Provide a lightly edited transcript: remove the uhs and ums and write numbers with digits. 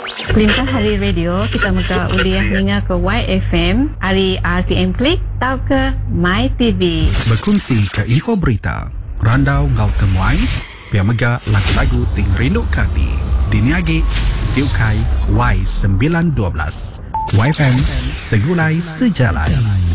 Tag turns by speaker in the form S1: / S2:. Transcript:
S1: Kelimpa Hari Radio, kita muka uliah ninga ke YFM, hari RTM Klik, tau ke My TV.
S2: Berkongsi ke info berita, randau ngau temuai, biar mega lagu-lagu ting rindu kati. Diniagi, Tiukai Y912. YFM, segulai sejalan.